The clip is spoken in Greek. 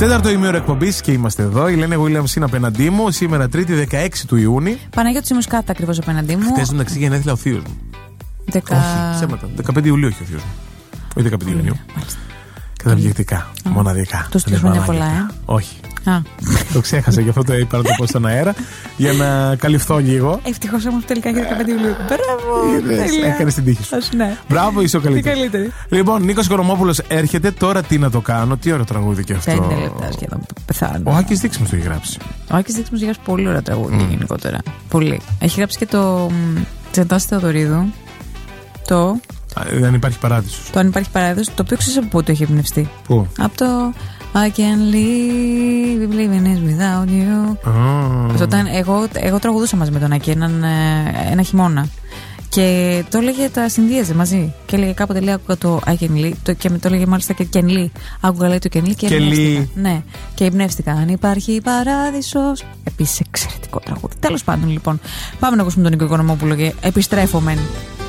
Τέταρτο ημίωρο εκπομπής και είμαστε εδώ. Η Λένα Williams είναι απέναντί μου. Σήμερα Τρίτη 16 του Ιούνιου. Παναγιώτης Μουσκάτα ακριβώς απέναντί μου. Χθες εντάξει γενέθλια ο θείος μου. Όχι, ψέματα. 15 Ιουλίου έχει ο θείος μου. Όχι 15 Ιουνίου. Καταπληκτικά. Μοναδικά. Του στείλω χρόνια πολλά, Όχι. Το ξέχασα, γι' αυτό το είπα να το πω στον αέρα. Για να καλυφθώ λίγο. Ευτυχώς όμως τελικά έχει 15 Ιουλίου. Μπράβο! Έκανες την τύχη σου. Ναι. Μπράβο, είσαι ο καλύτερη. Λοιπόν, Νίκος Κορομόπουλος έρχεται. Τώρα τι να το κάνω. Τι ωραίο τραγούδι και αυτό. 5 λεπτά σχεδόν πεθάνω. Ο Άκης Δείξιμος το έχει γράψει. Ο Άκης Δείξιμος έχει γράψει πολύ ωραία τραγούδια γενικότερα. Πολύ. Έχει γράψει και το Τσεντάς Θεοδωρίδου. Το. Δεν υπάρχει παράδεισος. Το Αν υπάρχει παράδεισος, το οποίο ξέρεις από πού το έχει εμπνευστεί. Πού? Από το I can live, living is without you. Εγώ τραγουδούσα μαζί με τον Άκη ένα χειμώνα. Και το έλεγε, τα συνδύαζε μαζί. Και έλεγε κάποτε, λέει, άκουγα το I can live. Και το έλεγε μάλιστα και Can Lee. Άκουγα, λέει, το Can Lee και εμπνεύστηκα. Ναι, και εμπνεύστηκα. Αν υπάρχει παράδεισος. Επίσης εξαιρετικό τραγούδι. Τέλος πάντων, λοιπόν, πάμε να ακούσουμε τον Νίκο Οικονομόπουλο και επιστρέφομαι.